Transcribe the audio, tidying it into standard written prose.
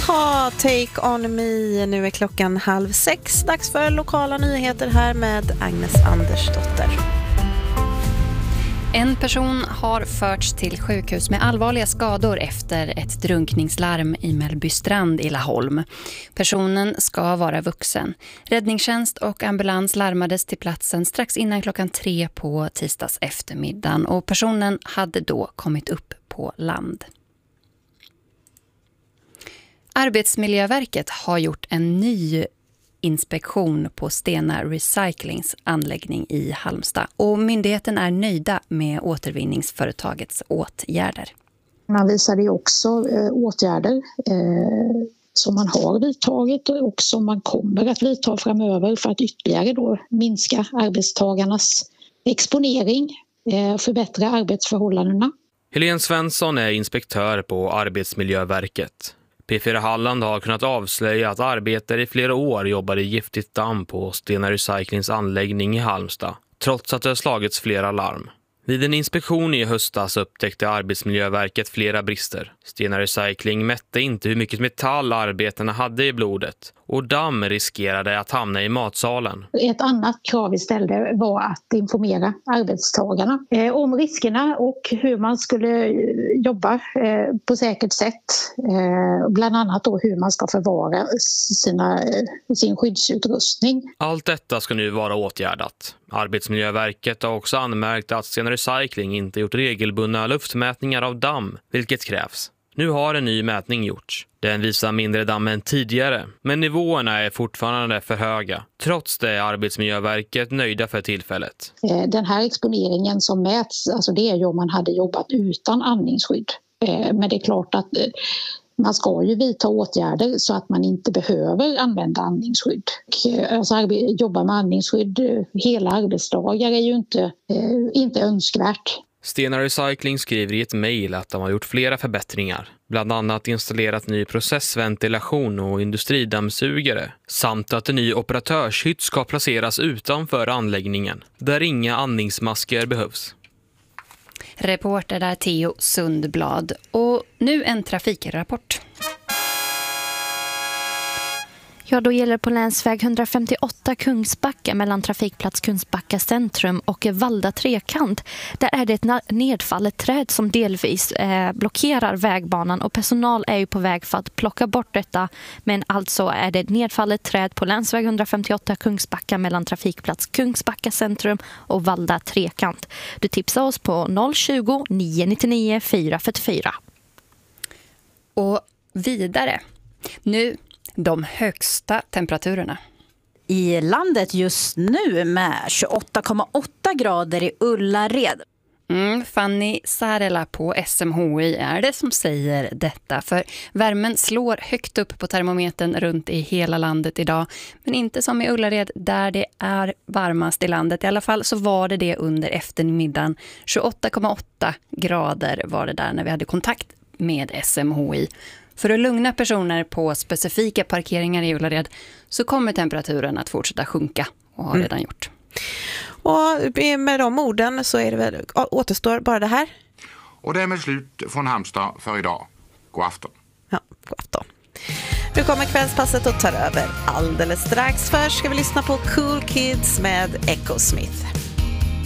Aha, Take On Me. Nu är klockan 5:30. Dags för lokala nyheter här med Agnes Andersdotter. En person har förts till sjukhus med allvarliga skador efter ett drunkningslarm i Mellbystrand i Laholm. Personen ska vara vuxen. Räddningstjänst och ambulans larmades till platsen strax innan klockan 3 på tisdags eftermiddagen och personen hade då kommit upp på land. Arbetsmiljöverket har gjort en ny inspektion på Stena Recyclings anläggning i Halmstad och myndigheten är nöjda med återvinningsföretagets åtgärder. Man visade ju också åtgärder som man har vidtagit och som man kommer att vidta framöver för att ytterligare då minska arbetstagarnas exponering, förbättra arbetsförhållandena. Helene Svensson är inspektör på Arbetsmiljöverket. P4 Halland har kunnat avslöja att arbetare i flera år jobbar i giftigt damm på Stena Recyclings anläggning i Halmstad, trots att det har slagits flera larm. Vid en inspektion i höstas upptäckte Arbetsmiljöverket flera brister. Stena Recycling mätte inte hur mycket metall arbetarna hade i blodet och damm riskerade att hamna i matsalen. Ett annat krav vi ställde var att informera arbetstagarna om riskerna och hur man skulle jobba på säkert sätt. Bland annat då hur man ska förvara sin skyddsutrustning. Allt detta ska nu vara åtgärdat. Arbetsmiljöverket har också anmärkt att Stena Recycling inte gjort regelbundna luftmätningar av damm, vilket krävs. Nu har en ny mätning gjorts. Den visar mindre damm än tidigare, men nivåerna är fortfarande för höga. Trots det är Arbetsmiljöverket nöjda för tillfället. Den här exponeringen som mäts, alltså det är ju om man hade jobbat utan andningsskydd. Men det är klart att man ska ju vidta åtgärder så att man inte behöver använda andningsskydd. Alltså jobba med andningsskydd hela arbetsdagar är ju inte önskvärt. Stena Recycling skriver i ett mejl att de har gjort flera förbättringar. Bland annat installerat ny processventilation och industridammsugare. Samt att en ny operatörshytt ska placeras utanför anläggningen, där inga andningsmasker behövs. Reporter där Theo Sundblad. Och nu en trafikrapport. Ja, då gäller på länsväg 158 Kungsbacka mellan trafikplats Kungsbacka centrum och Valda trekant. Där är det ett nedfallet träd som delvis blockerar vägbanan och personal är ju på väg för att plocka bort detta. Men alltså är det ett nedfallet träd på länsväg 158 Kungsbacka mellan trafikplats Kungsbacka centrum och Valda trekant. Du tipsar oss på 020 999 444. Och vidare. Nu de högsta temperaturerna. I landet just nu med 28,8 grader i Ullared. Fanny Sarela på SMHI är det som säger detta. För värmen slår högt upp på termometern runt i hela landet idag. Men inte som i Ullared där det är varmast i landet. I alla fall så var det under eftermiddagen. 28,8 grader var det där när vi hade kontakt med SMHI. För att lugna personer på specifika parkeringar i Ullared så kommer temperaturen att fortsätta sjunka och har redan gjort. Och med de orden så är det väl, återstår bara det här. Och det är med slut från Halmstad för idag. God afton. Ja, god afton. Nu kommer kvällspasset och tar över alldeles strax. Först ska vi lyssna på Cool Kids med Echo Smith.